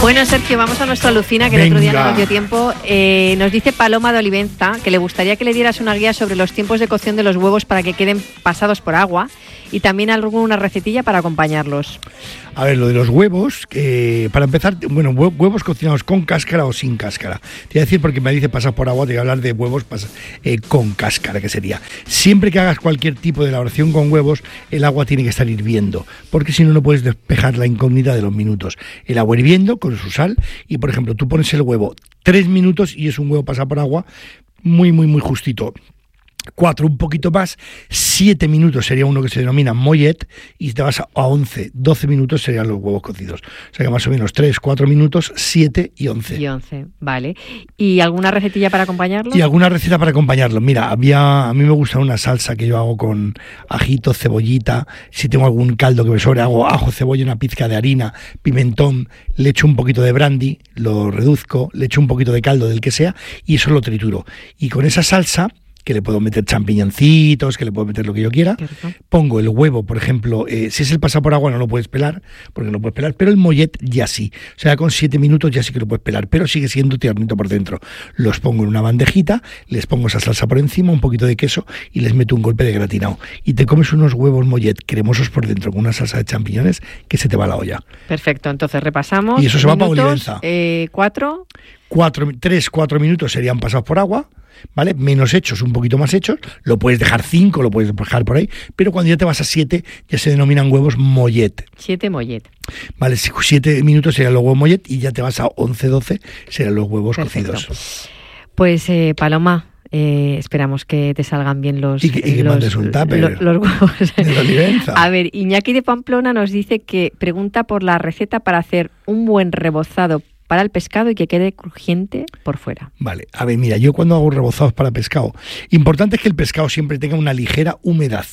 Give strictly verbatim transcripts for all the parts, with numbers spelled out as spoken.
Bueno, Sergio, vamos a nuestra Alucina, que el Venga. otro día no nos dio tiempo. Eh, nos dice Paloma de Olivenza que le gustaría que le dieras una guía sobre los tiempos de cocción de los huevos para que queden pasados por agua y también alguna recetilla para acompañarlos. A ver, lo de los huevos, eh, para empezar, bueno, hue- huevos cocinados con cáscara o sin cáscara. Te voy a decir, porque me dice pasar por agua, te voy a hablar de huevos pas- eh, con cáscara, que sería. Siempre que hagas cualquier tipo de elaboración con huevos, el agua tiene que estar hirviendo, porque si no, no puedes despejar la incógnita de los minutos. El agua hirviendo con su sal y, por ejemplo, tú pones el huevo tres minutos y es un huevo pasado por agua muy, muy, muy justito. Cuatro, un poquito más, siete minutos sería uno que se denomina mollet y si te vas a once, doce minutos serían los huevos cocidos. O sea que más o menos tres, cuatro minutos, siete y once. Y once, vale. ¿Y alguna recetilla para acompañarlos? Y alguna receta para acompañarlo. Mira, había, a mí me gusta una salsa que yo hago con ajito, cebollita. Si tengo algún caldo que me sobre, hago ajo, cebolla, una pizca de harina, pimentón, le echo un poquito de brandy, lo reduzco, le echo un poquito de caldo del que sea y eso lo trituro. Y con esa salsa, que le puedo meter champiñoncitos, que le puedo meter lo que yo quiera, pongo el huevo, por ejemplo, eh, si es el pasado por agua no lo puedes pelar, porque no lo puedes pelar, pero el mollet ya sí, o sea, con siete minutos ya sí que lo puedes pelar, pero sigue siendo tiernito por dentro. Los pongo en una bandejita, les pongo esa salsa por encima, un poquito de queso y les meto un golpe de gratinado. Y te comes unos huevos mollet cremosos por dentro con una salsa de champiñones que se te va a la olla. Perfecto, entonces repasamos. Y eso se va para Minutos, Olivenza. Eh, cuatro. Cuatro, tres, cuatro minutos serían pasados por agua, ¿vale? Menos hechos, un poquito más hechos, lo puedes dejar cinco, lo puedes dejar por ahí, pero cuando ya te vas a siete, ya se denominan huevos mollet. Siete mollet. Vale, siete minutos serían los huevos mollet y ya te vas a once, doce, serán los huevos Perfecto. cocidos. Pues eh, Paloma, eh, esperamos que te salgan bien los, Y que, y que los, mandes un tupper los, los huevos. de Olivenza. A ver, Iñaki de Pamplona nos dice que pregunta por la receta para hacer un buen rebozado para el pescado y que quede crujiente por fuera. Vale, a ver, mira, yo cuando hago rebozados para pescado, importante es que el pescado siempre tenga una ligera humedad.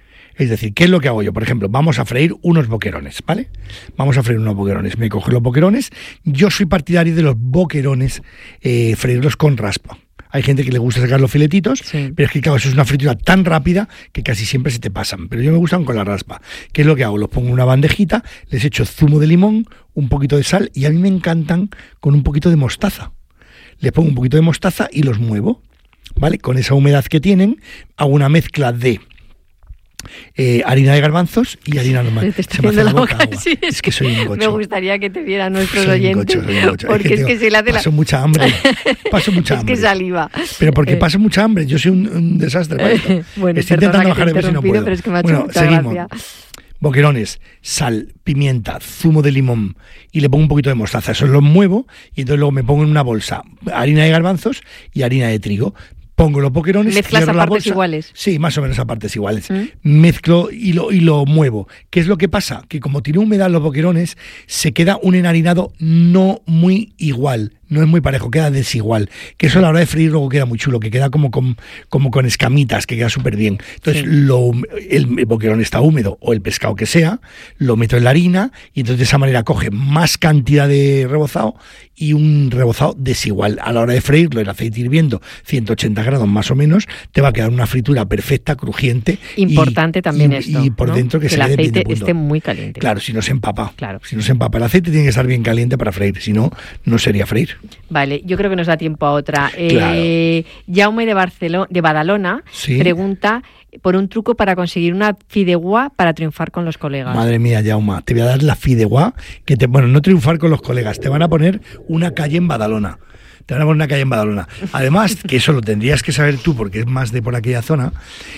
Es decir, ¿qué es lo que hago yo? Por ejemplo, vamos a freír unos boquerones, ¿vale? Vamos a freír unos boquerones. Me cojo los boquerones. Yo soy partidario de los boquerones, eh, freírlos con raspa. Hay gente que le gusta sacar los filetitos, Sí. pero es que claro, eso es una fritura tan rápida que casi siempre se te pasan. Pero yo me gustan con la raspa. ¿Qué es lo que hago? Los pongo en una bandejita, les echo zumo de limón, un poquito de sal y a mí me encantan con un poquito de mostaza. Les pongo un poquito de mostaza y los muevo, ¿vale? Con esa humedad que tienen, hago una mezcla de Eh, harina de garbanzos y harina normal. Te estoy Se me hace haciendo la la boca boca, agua. sí, Es que soy un gocho. Me gustaría que te vieran nuestros Soy un oyentes, gocho, soy un gocho. porque es que, tengo- se le hace la... paso mucha hambre. Paso mucha es hambre. que saliva. Pero porque Eh, paso mucha hambre. Yo soy un, un desastre. para esto. Bueno, Estoy perdona intentando que te bajar de he peso y no interrumpido, puedo. pero es que me ha hecho Bueno, mucha seguimos. gracia. Boquerones, sal, pimienta, zumo de limón y le pongo un poquito de mostaza. Eso lo muevo y entonces luego me pongo en una bolsa harina de garbanzos y harina de trigo. Pongo los boquerones, ¿Mezclas cierro a la partes bolsa. iguales? Sí, más o menos a partes iguales. ¿Mm? Mezclo y lo, y lo muevo. ¿Qué es lo que pasa? Que como tiene humedad los boquerones, se queda un enharinado no muy igual. No es muy parejo, queda desigual. Que eso a la hora de freír luego queda muy chulo, que queda como con, como con escamitas, que queda súper bien. Entonces, Sí. lo, el boquerón está húmedo, o el pescado que sea, lo meto en la harina y entonces de esa manera coge más cantidad de rebozado y un rebozado desigual. A la hora de freírlo, el aceite hirviendo, ciento ochenta grados más o menos, te va a quedar una fritura perfecta, crujiente. Importante y, también y, esto, Y por ¿no? dentro que, que se el quede bien aceite de punto. esté muy caliente. Claro, si no se empapa. Claro. Si no se empapa. El aceite tiene que estar bien caliente para freír, si no, no sería freír. Vale, yo creo que nos da tiempo a otra. Claro. Eh, Jaume de, Barcelona, de Badalona Sí. pregunta por un truco para conseguir una fideuà para triunfar con los colegas. Madre mía, Jauma, te voy a dar la fideuà, que te, bueno, no triunfar con los colegas, te van a poner una calle en Badalona. Te van a poner una calle en Badalona. Además, que eso lo tendrías que saber tú, porque es más de por aquella zona.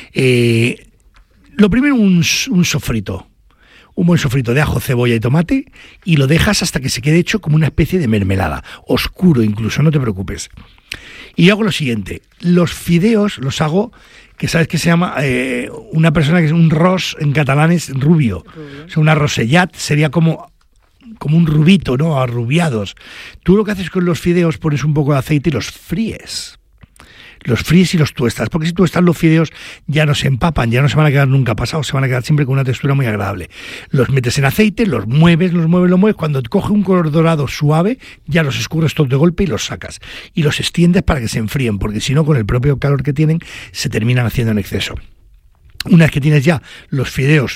Eh, lo primero, un, un sofrito. Un buen sofrito de ajo, cebolla y tomate y lo dejas hasta que se quede hecho como una especie de mermelada, oscuro incluso, no te preocupes. Y yo hago lo siguiente, los fideos los hago, que sabes que se llama, eh, una persona que es un ros en catalán es rubio, rubio. O sea, una rosellat sería como, como un rubito, ¿no? Arrubiados. Tú lo que haces con los fideos, pones un poco de aceite y los fríes. Los fríes y los tuestas, porque si tuestas los fideos ya no se empapan, ya no se van a quedar nunca pasados, se van a quedar siempre con una textura muy agradable. Los metes en aceite, los mueves, los mueves, los mueves, cuando coge un color dorado suave, ya los escurres todos de golpe y los sacas. Y los extiendes para que se enfríen, porque si no, con el propio calor que tienen, se terminan haciendo en exceso. Una vez que tienes ya los fideos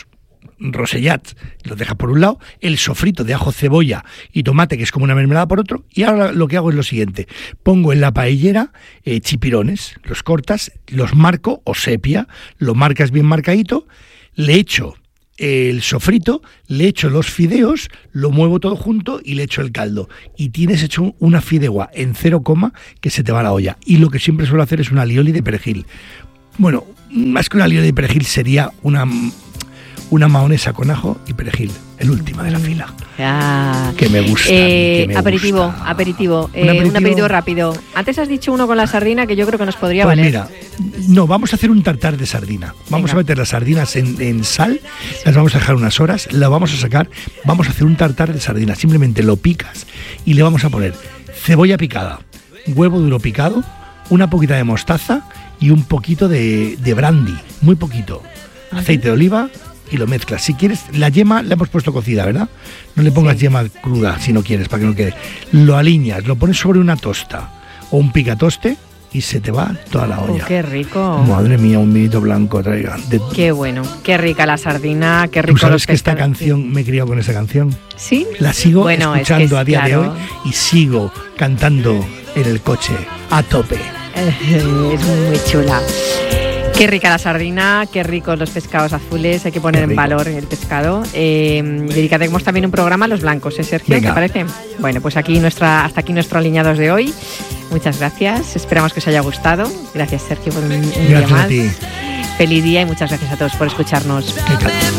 rosellats, los dejas por un lado, el sofrito de ajo, cebolla y tomate, que es como una mermelada, por otro, y ahora lo que hago es lo siguiente: pongo en la paellera eh, chipirones, los cortas, los marco, o sepia, lo marcas bien marcadito, le echo el sofrito, le echo los fideos, lo muevo todo junto y le echo el caldo. Y tienes hecho una fideuá en cero coma que se te va a la olla. Y lo que siempre suelo hacer es una alioli de perejil. Bueno, más que una alioli de perejil sería una, una mahonesa con ajo y perejil, el último de la fila. Ah, que me gusta. Eh, que me aperitivo, gusta. aperitivo, eh, ¿Un aperitivo? un aperitivo rápido. Antes has dicho uno con la sardina que yo creo que nos podría Pues valer. mira, no, vamos a hacer un tartar de sardina. Vamos Venga. a meter las sardinas en, en sal, las vamos a dejar unas horas, las vamos a sacar, vamos a hacer un tartar de sardina. Simplemente lo picas y le vamos a poner cebolla picada, huevo duro picado, una poquita de mostaza y un poquito de, de brandy, muy poquito, aceite de oliva, y lo mezclas. Si quieres, la yema la hemos puesto cocida, ¿verdad? No le pongas Sí. yema cruda si no quieres, para que no quede. Lo aliñas, lo pones sobre una tosta o un picatoste y se te va toda la Oh, olla. qué rico. Madre mía, un vinito blanco traiga. De... Qué bueno, qué rica la sardina, qué rico Tú sabes los que esta pescados. canción, me he criado con esa canción. ¿Sí? La sigo Bueno, es que escuchando es a día claro. de hoy y sigo cantando en el coche a tope. Es muy chula. Qué rica la sardina, qué ricos los pescados azules, hay que poner Qué en rico. valor el pescado. Eh, dedicaremos también un programa a los blancos, ¿eh, Sergio? Venga. ¿Te parece? Bueno, pues aquí nuestra, hasta aquí nuestro aliñados de hoy. Muchas gracias, esperamos que os haya gustado. Gracias, Sergio, por un, un día Gracias más. a ti. Feliz día y muchas gracias a todos por escucharnos. Qué cal-